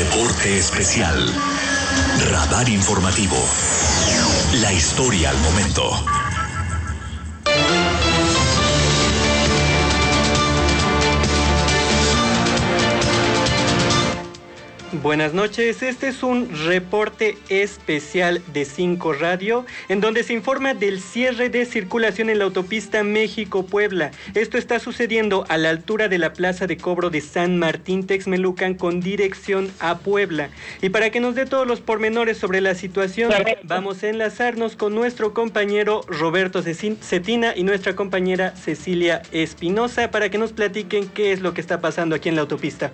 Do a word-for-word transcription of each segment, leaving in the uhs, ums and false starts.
Reporte especial. Radar informativo. La historia al momento. Buenas noches, este es un reporte especial de cinco Radio, en donde se informa del cierre de circulación en la autopista México-Puebla. Esto está sucediendo a la altura de la plaza de cobro de San Martín Texmelucan con dirección a Puebla. Y para que nos dé todos los pormenores sobre la situación, vamos a enlazarnos con nuestro compañero Roberto Cetina y nuestra compañera Cecilia Espinosa para que nos platiquen qué es lo que está pasando aquí en la autopista.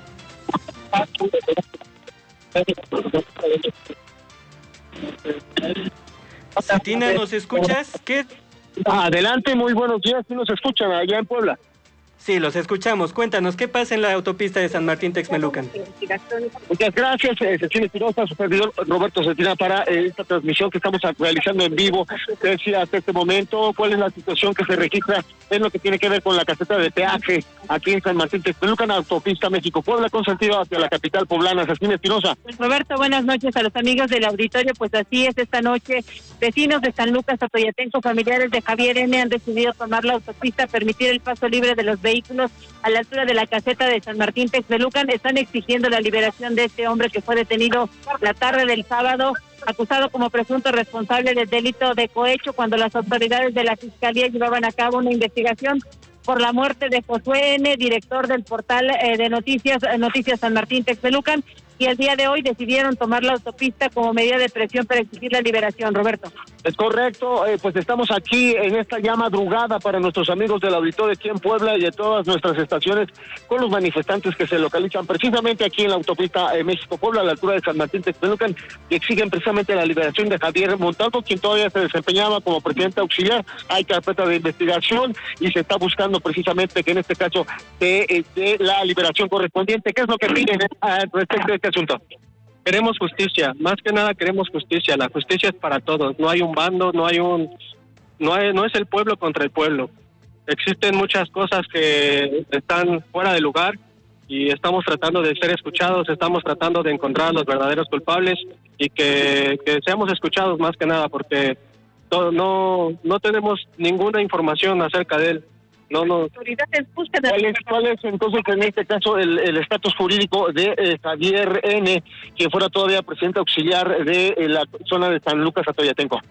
Cetina, ¿nos escuchas? ¿Qué? Adelante, muy buenos días. ¿Sí nos escuchan allá en Puebla? Sí, los escuchamos. Cuéntanos, ¿qué pasa en la autopista de San Martín Texmelucan? Muchas gracias, eh, Cecilia Espinosa, su servidor Roberto Cetina, para eh, esta transmisión que estamos realizando en vivo. Te decía hasta este momento cuál es la situación que se registra en lo que tiene que ver con la caseta de peaje aquí en San Martín Texmelucan, autopista México-Puebla, con sentido hacia la capital poblana. Cecilia Espinosa. Roberto, buenas noches a los amigos del auditorio. Pues así es, esta noche vecinos de San Lucas, Atoyatenco, familiares de Javier N. han decidido tomar la autopista, permitir el paso libre de los vehículos a la altura de la caseta de San Martín Texmelucan. Están exigiendo la liberación de este hombre que fue detenido la tarde del sábado, acusado como presunto responsable del delito de cohecho, cuando las autoridades de la Fiscalía llevaban a cabo una investigación por la muerte de Josué N., director del portal eh, de noticias Noticias San Martín Texmelucan, y el día de hoy decidieron tomar la autopista como medida de presión para exigir la liberación. Roberto. Es correcto, eh, pues estamos aquí en esta ya madrugada para nuestros amigos del auditorio aquí en Puebla y de todas nuestras estaciones, con los manifestantes que se localizan precisamente aquí en la autopista eh, México-Puebla, a la altura de San Martín Texmelucan, y exigen precisamente la liberación de Javier Montalvo, quien todavía se desempeñaba como presidente auxiliar. Hay carpeta de investigación y se está buscando precisamente que en este caso de, de la liberación correspondiente. ¿Qué es lo que piden eh, respecto a este asunto? Queremos justicia, más que nada queremos justicia. La justicia es para todos, no hay un bando, no hay un, no hay, no es el pueblo contra el pueblo. Existen muchas cosas que están fuera de lugar y estamos tratando de ser escuchados, estamos tratando de encontrar a los verdaderos culpables y que, que seamos escuchados más que nada, porque todo, no, no tenemos ninguna información acerca de él. No, no. ¿Cuál es, cuál es entonces en este caso el el estatus jurídico de eh, Javier N., quien fuera todavía presidente auxiliar de eh, la zona de San Lucas, Atoyatenco?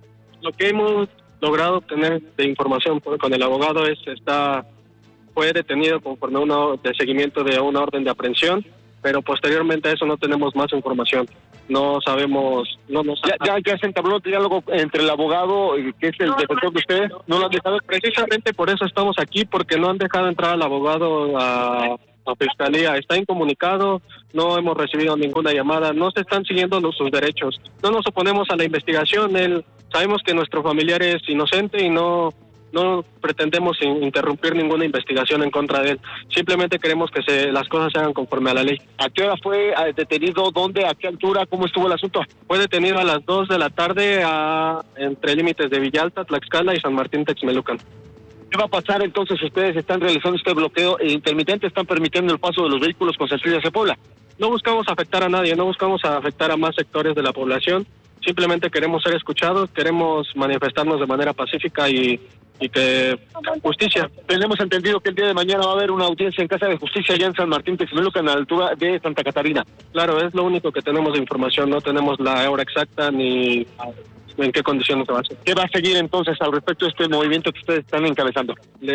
Lo que hemos logrado obtener de información con el abogado es está fue detenido conforme a uno de seguimiento de una orden de aprehensión, pero posteriormente a eso no tenemos más información. No sabemos, no nos ya, ya, ya se entabló el diálogo entre el abogado, que es el defensor de ustedes, no lo han dejado. Precisamente por eso estamos aquí, porque no han dejado entrar al abogado a, a fiscalía. Está incomunicado, no hemos recibido ninguna llamada, no se están siguiendo los, sus derechos. No nos oponemos a la investigación, él, sabemos que nuestro familiar es inocente y no no pretendemos interrumpir ninguna investigación en contra de él. Simplemente queremos que se las cosas se hagan conforme a la ley. ¿A qué hora fue detenido? ¿Dónde? ¿A qué altura? ¿Cómo estuvo el asunto? Fue detenido a las dos de la tarde a, entre límites de Villalta, Tlaxcala y San Martín Texmelucan. ¿Qué va a pasar entonces? Ustedes están realizando este bloqueo intermitente, están permitiendo el paso de los vehículos con sentido hacia Puebla. No buscamos afectar a nadie, no buscamos afectar a más sectores de la población. Simplemente queremos ser escuchados, queremos manifestarnos de manera pacífica y y que justicia. Tenemos entendido que el día de mañana va a haber una audiencia en Casa de Justicia allá en San Martín Texmelucan, a la altura de Santa Catarina. Claro, es lo único que tenemos de información, no tenemos la hora exacta ni en qué condiciones se va a hacer. ¿Qué va a seguir entonces al respecto de este movimiento que ustedes están encabezando?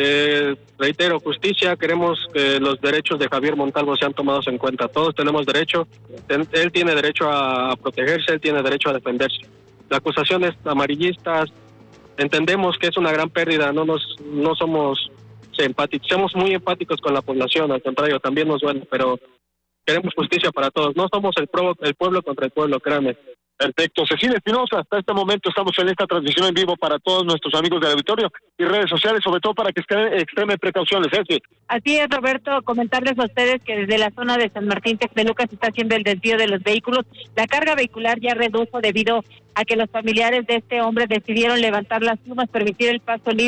Le reitero, justicia, queremos que los derechos de Javier Montalvo sean tomados en cuenta. Todos tenemos derecho, él tiene derecho a protegerse, él tiene derecho a defenderse. La acusación es amarillista. Entendemos que es una gran pérdida, no nos no somos empáticos, somos muy empáticos con la población, al contrario, también nos duele, pero queremos justicia para todos, no somos el, pro, el pueblo contra el pueblo, créanme. Perfecto. Cecilia Espinosa, hasta este momento estamos en esta transmisión en vivo para todos nuestros amigos del auditorio y redes sociales, sobre todo para que extremen precauciones. ¿eh? Así es, Roberto, comentarles a ustedes que desde la zona de San Martín Texmelucan se está haciendo el desvío de los vehículos. La carga vehicular ya redujo debido a que los familiares de este hombre decidieron levantar las plumas, permitir el paso libre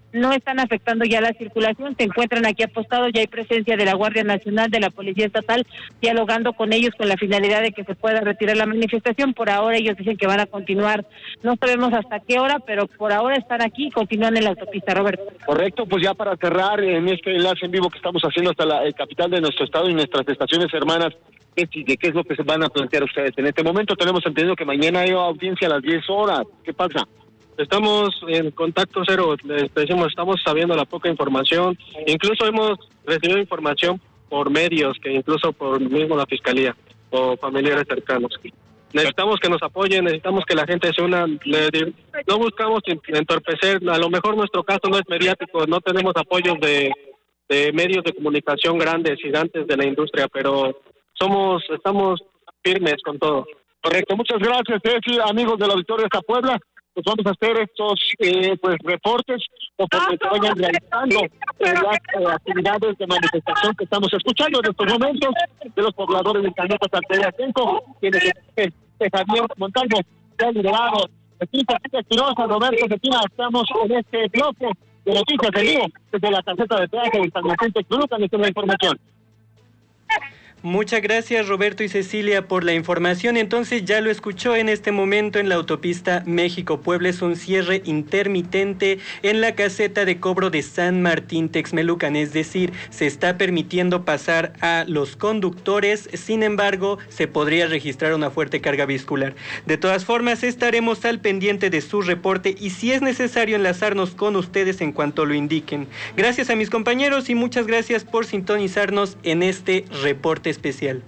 no están afectando ya la circulación, se encuentran aquí apostados, ya hay presencia de la Guardia Nacional, de la Policía Estatal, dialogando con ellos con la finalidad de que se pueda retirar la manifestación. Por ahora ellos dicen que van a continuar, no sabemos hasta qué hora, pero por ahora están aquí y continúan en la autopista, Roberto. Correcto, pues ya para cerrar en este enlace en vivo que estamos haciendo hasta la eh, capital de nuestro estado y nuestras estaciones hermanas, ¿qué sigue? ¿Qué es lo que se van a plantear ustedes? En este momento tenemos entendido que mañana hay audiencia a las diez horas. ¿Qué pasa? Estamos en contacto cero, les decimos, estamos sabiendo la poca información, incluso hemos recibido información por medios, que incluso por mismo la Fiscalía o familiares cercanos. Necesitamos que nos apoyen, necesitamos que la gente se una, le, no buscamos entorpecer, a lo mejor nuestro caso no es mediático, no tenemos apoyos de, de medios de comunicación grandes, gigantes de la industria, pero somos, estamos firmes con todo. Correcto, muchas gracias, Ceci, amigos del auditorio de esta Puebla. Pues vamos a hacer estos eh, pues reportes conforme se vayan realizando eh, las eh, actividades de manifestación que estamos escuchando en estos momentos de los pobladores de Cañuelas Atoyatenco, quienes eh, eh, Javier Montalvo se ha liderado. Equipo Espinosa, Roberto Cetina, estamos en este bloque de noticias en vivo desde la tarjeta de peaje del San Martín Texmelucan. Esta es la información. Muchas gracias, Roberto y Cecilia, por la información. Entonces ya lo escuchó, en este momento en la autopista México-Puebla es un cierre intermitente en la caseta de cobro de San Martín Texmelucan, es decir, se está permitiendo pasar a los conductores, sin embargo, se podría registrar una fuerte carga vehicular. De todas formas, estaremos al pendiente de su reporte y si es necesario enlazarnos con ustedes en cuanto lo indiquen. Gracias a mis compañeros y muchas gracias por sintonizarnos en este reporte especial.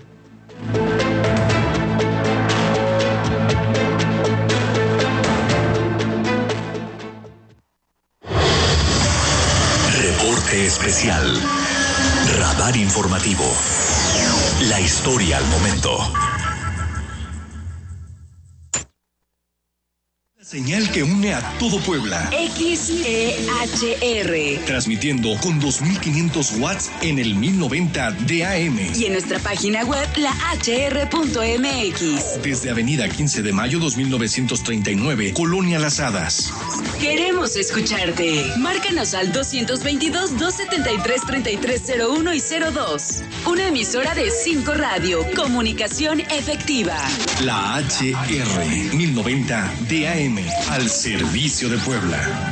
Reporte especial. Radar informativo. La historia al momento. Señal que une a todo Puebla. X E H R. Transmitiendo con dos mil quinientos watts en el mil noventa de A M. Y en nuestra página web, la H R punto M X. Desde Avenida quince de mayo dos mil novecientos treinta y nueve, Colonia Las Hadas. Queremos escucharte. Márcanos al doscientos veintidós, doscientos setenta y tres, treinta y tres cero uno y cero dos. Una emisora de cinco Radio. Comunicación efectiva. La H R mil noventa de A M. Al servicio de Puebla.